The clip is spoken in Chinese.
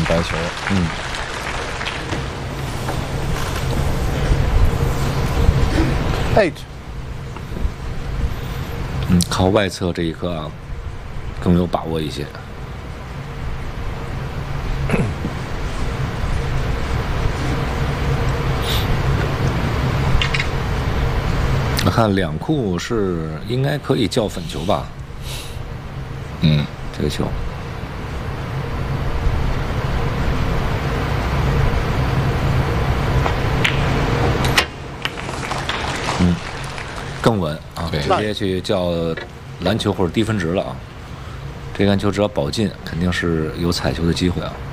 白球。8。 靠外侧这一颗啊，更有把握一些。我看两库是应该可以叫粉球吧？这个球。更稳啊，直接去叫篮球或者低分值了啊。这个篮球只要保进，肯定是有彩球的机会啊。